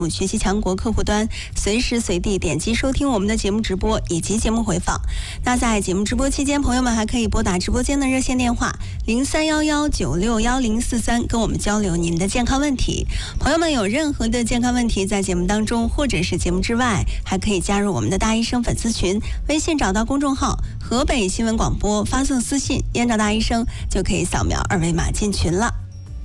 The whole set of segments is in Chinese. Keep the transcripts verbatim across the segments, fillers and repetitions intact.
学习强国客户端，随时随地点击收听我们的节目直播以及节目回放。那在节目直播期间，朋友们还可以拨打直播间的热线电话零三幺幺九六幺零四三，跟我们交流您的健康问题。朋友们有任何的健康问题，在节目当中或者是节目之外，还可以加入我们的大医生粉丝群，微信找到公众号河北新闻广播，发送私信燕找大医生，就可以扫描二维码进群了。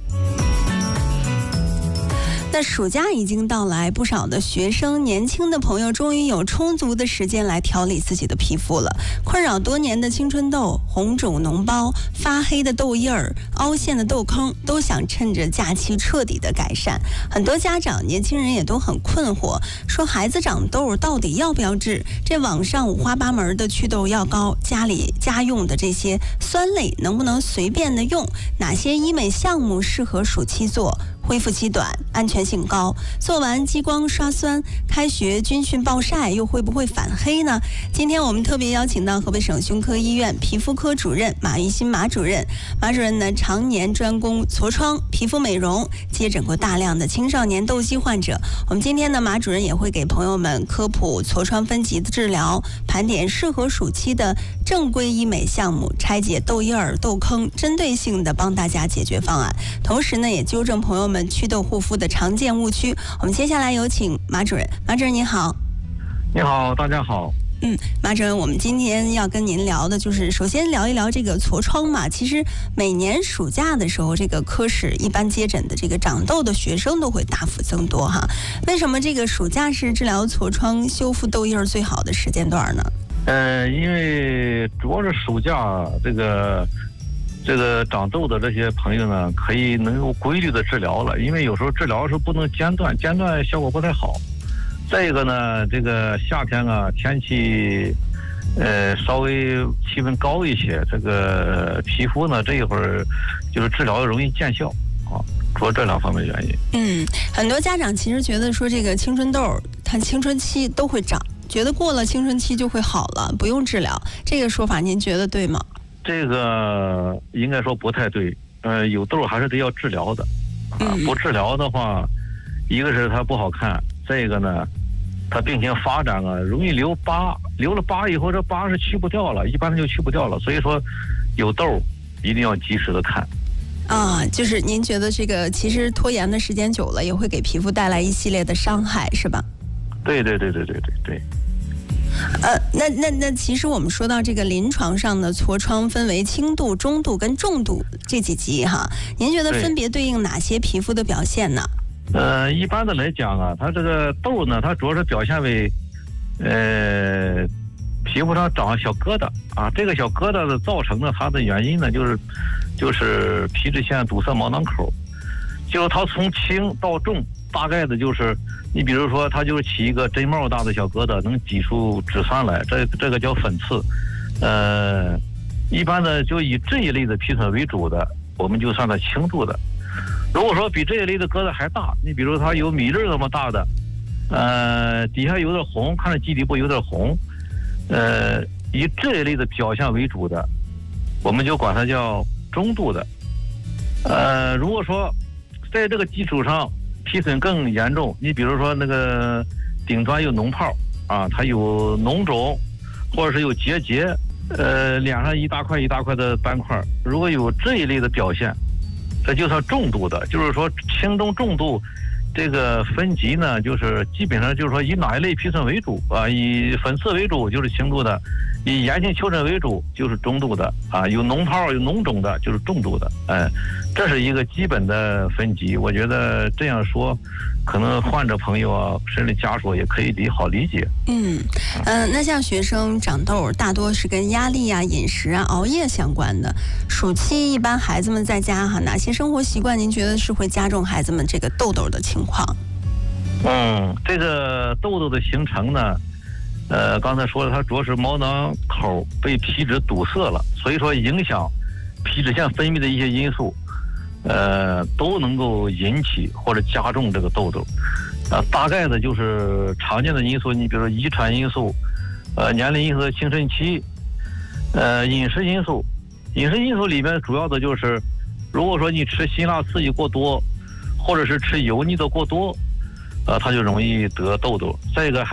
那暑假已经到来，不少的学生、年轻的朋友终于有充足的时间来调理自己的皮肤了。困扰多年的青春痘、红肿脓包、发黑的痘印儿、凹陷的痘坑，都想趁着假期彻底的改善。很多家长、年轻人也都很困惑，说孩子长痘到底要不要治？这网上五花八门的祛痘药膏，家里家用的这些酸类能不能随便的用？哪些医美项目适合暑期做？恢复期短，安全性高，做完激光刷酸，开学军训暴晒又会不会反黑呢？今天我们特别邀请到河北省胸科医院皮肤科主任马玉新马主任。马主任呢，常年专攻痤疮、皮肤美容，接诊过大量的青少年痘肌患者。我们今天呢，马主任也会给朋友们科普痤疮分级的治疗，盘点适合暑期的正规医美项目，拆解痘印儿、痘坑，针对性的帮大家解决方案。同时呢，也纠正朋友们祛痘护肤的常见误区。我们接下来有请马主任。马主任您好。 你好，大家好。 嗯，马主任，我们今天要跟您聊的就是首先聊一聊这个痤疮嘛。其实每年暑假的时候，这个科室一般接诊的这个长痘的学生都会大幅增多哈。为什么这个暑假是治疗痤疮、修复痘印最好的时间段呢？ 呃，因为主要是暑假这个这个长痘的这些朋友呢，可以能够规律的治疗了。因为有时候治疗是不能间断，间断效果不太好。再一个呢，这个夏天啊，天气呃稍微气温高一些，这个皮肤呢这一会儿就是治疗容易见效啊，主要这两方面原因。 嗯，很多家长其实觉得说这个青春痘，它青春期都会长，觉得过了青春期就会好了，不用治疗。这个说法您觉得对吗？ 这个应该说不太对。呃，有痘还是得要治疗的啊，不治疗的话，一个是它不好看，再一个呢，它病情发展啊，容易留疤，留了疤以后，这疤是去不掉了，一般就去不掉了。所以说，有痘一定要及时的看。 啊，就是您觉得这个其实拖延的时间久了，也会给皮肤带来一系列的伤害，是吧？ 对对对对对对对。 呃，那那那，其实我们说到这个临床上的痤疮分为轻度、中度跟重度这几级哈，您觉得分别对应哪些皮肤的表现呢？ 呃，一般的来讲啊，它这个痘呢，它主要是表现为，呃，皮肤上长小疙瘩啊。这个小疙瘩的造成的它的原因呢，就是就是皮脂腺堵塞毛囊口，就是它从轻到重，大概的就是，你比如说它就是起一个针帽大的小疙瘩，能挤出脂酸来，这这个叫粉刺。呃，一般的就以这一类的皮损为主的，我们就算它轻度的。如果说比这一类的疙瘩还大，你比如它有米粒那么大的，呃，底下有点红，看着基底部有点红，呃，以这一类的表现为主的，我们就管它叫中度的。呃，如果说在这个基础上皮损更严重，你比如说那个顶端有脓泡啊，它有脓肿，或者是有结节，呃，脸上一大块一大块的斑块，如果有这一类的表现，这就算重度的。就是说轻中重度这个分级呢，就是基本上就是说以哪一类皮损为主啊，以粉刺为主就是轻度的，以炎性丘疹为主就是中度的啊，有脓泡有脓肿的就是重度的。哎，这是一个基本的分级。我觉得这样说，可能患者朋友啊，甚至家属也可以理好理解。 嗯嗯、呃，那像学生长痘，大多是跟压力啊、饮食啊、熬夜相关的。暑期一般孩子们在家哈，哪些生活习惯您觉得是会加重孩子们这个痘痘的情况？ 嗯，这个痘痘的形成呢，呃，刚才说了，它主要是毛囊口被皮脂堵塞了，所以说影响皮脂腺分泌的一些因素，呃，都能够引起或者加重这个痘痘。啊、呃，大概的就是常见的因素，你比如说遗传因素，呃，年龄因素的青春期，呃，饮食因素。饮食因素里面主要的就是，如果说你吃辛辣刺激过多，或者是吃油腻的过多， 呃，它就容易得痘痘。再一个还